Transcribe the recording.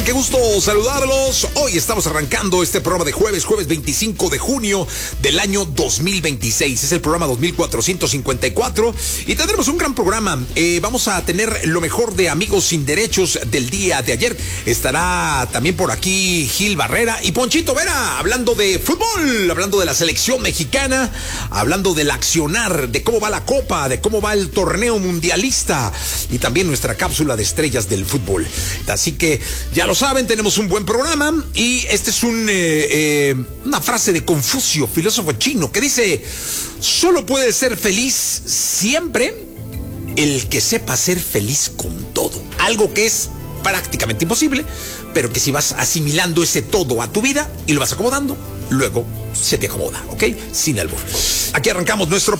están? Qué gusto saludarlos. Hoy estamos arrancando este programa de jueves 25 de junio del año 2026. Es el programa 2454 y tendremos un gran programa. Vamos a tener lo mejor de Amigos Sin Derechos del día de ayer. Estará también por aquí Gil Barrera y Ponchito Vera hablando de fútbol, hablando de la selección mexicana, hablando del accionar, de cómo va la copa, de cómo va el torneo mundialista y también nuestra cápsula de estrellas del fútbol. Así que ya lo saben, tenemos un buen programa y este es una frase de Confucio, filósofo chino, que dice: solo puede ser feliz siempre el que sepa ser feliz con todo. Algo que es prácticamente imposible, pero que si vas asimilando ese todo a tu vida y lo vas acomodando, luego se te acomoda, ¿ok? Sin albur. Aquí arrancamos nuestro